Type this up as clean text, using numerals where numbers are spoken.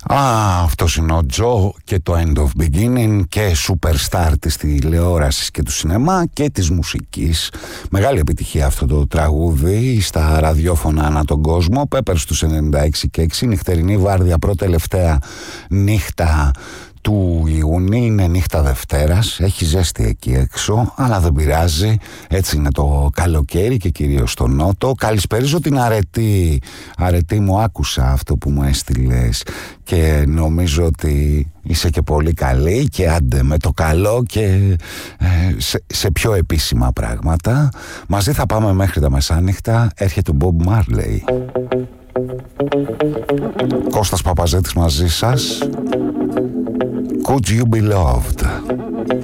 Αυτός είναι ο Τζο και το End of Beginning και superstar της τηλεόρασης και του σινεμά και της μουσικής. Μεγάλη επιτυχία αυτό το τραγούδι στα ραδιόφωνα ανά τον κόσμο. Πέπερ στους 96 και 6, νυχτερινή βάρδια, πρώτη-τελευταία νύχτα του Ιούνιου, είναι νύχτα Δευτέρας, έχει ζέστη εκεί έξω, αλλά δεν πειράζει, έτσι είναι το καλοκαίρι και κυρίως στο νότο. Καλησπέριζω την Αρετή. Αρετή, μου άκουσα αυτό που μου έστειλες και νομίζω ότι είσαι και πολύ καλή και άντε με το καλό και σε πιο επίσημα πράγματα. Μαζί θα πάμε μέχρι τα μεσάνυχτα. Έρχεται ο Bob Marley. Κώστας Παπαζέτης μαζί σας. Could you be loved?